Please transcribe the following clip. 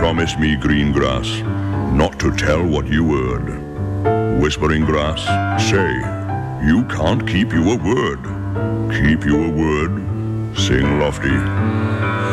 promise me, green grass, not to tell what you heard. Whispering grass, say, you can't keep your word. Keep your word, sing lofty.